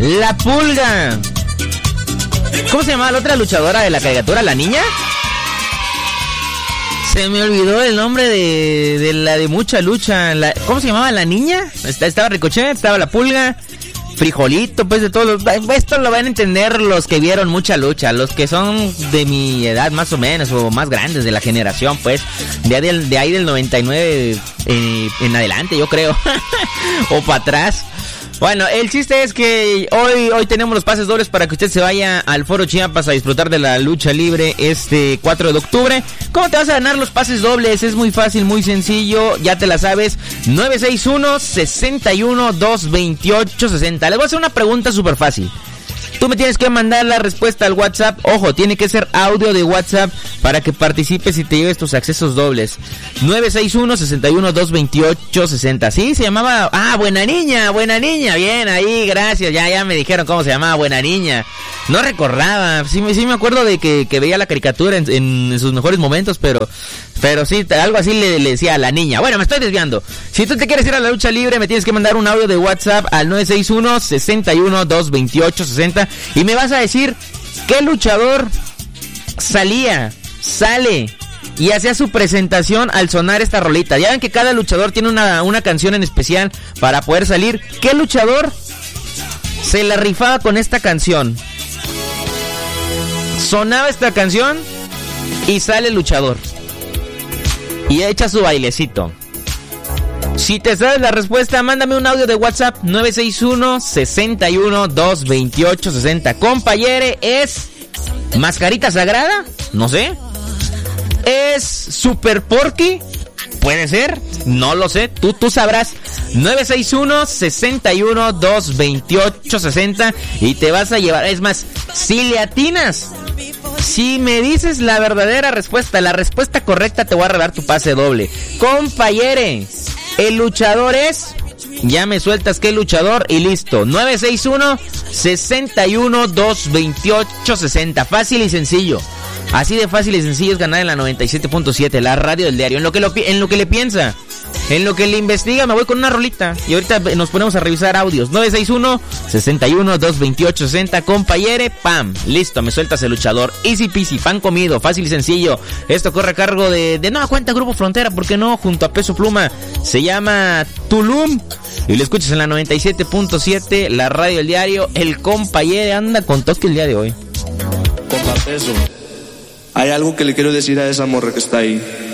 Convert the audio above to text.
La Pulga. ¿Cómo se llamaba la otra luchadora de la caricatura? ¿La Niña? Se me olvidó el nombre de la de mucha lucha. ¿Cómo se llamaba? ¿La Niña? Estaba Ricochet, estaba La Pulga, Frijolito, pues de todos. Esto lo van a entender los que vieron mucha lucha, los que son de mi edad más o menos, o más grandes de la generación, pues. De ahí del 99 en adelante, yo creo. O para atrás. Bueno, el chiste es que hoy tenemos los pases dobles para que usted se vaya al Foro Chiapas a disfrutar de la lucha libre este 4 de octubre. ¿Cómo te vas a ganar los pases dobles? Es muy fácil, muy sencillo, ya te la sabes. 961-61-228-60. Les voy a hacer una pregunta súper fácil. Tú me tienes que mandar la respuesta al WhatsApp. Ojo, tiene que ser audio de WhatsApp para que participes y te lleves tus accesos dobles. 961-61-228-60. Sí, se llamaba... Buena Niña. Bien, ahí, gracias. Ya me dijeron cómo se llamaba, Buena Niña. No recordaba. Sí me acuerdo de que veía la caricatura en sus mejores momentos, pero sí, algo así le decía a La Niña. Bueno, me estoy desviando. Si tú te quieres ir a la lucha libre, me tienes que mandar un audio de WhatsApp al 961-61-228-60 y me vas a decir qué luchador sale y hacía su presentación al sonar esta rolita. Ya ven que cada luchador tiene una canción en especial para poder salir. ¿Qué luchador se la rifaba con esta canción? Sonaba esta canción y sale el luchador y echa su bailecito. Si te sabes la respuesta, mándame un audio de WhatsApp 961-61-228-60. Compañere, ¿es Mascarita Sagrada? No sé. ¿Es Super Porky? ¿Puede ser? No lo sé, tú sabrás. 961-61-228-60 y te vas a llevar. Es más, si le atinas, si me dices la verdadera respuesta, la respuesta correcta, te voy a regalar tu pase doble. Compañere, el luchador es... Ya me sueltas qué luchador y listo. 961-61-228-60. Fácil y sencillo. Así de fácil y sencillo es ganar en la 97.7, la radio del diario. En lo que le piensa, en lo que le investiga, me voy con una rolita. Y ahorita nos ponemos a revisar audios. 961-61-228-60. Compañere, pam, listo, me sueltas el luchador. Easy peasy, pan comido, fácil y sencillo. Esto corre a cargo de nueva cuenta Grupo Frontera, ¿por qué no? Junto a Peso Pluma. Se llama Tulum. Y lo escuchas en la 97.7, la radio del diario. El compañere anda con toque el día de hoy. Compa Peso, hay algo que le quiero decir a esa morra que está ahí.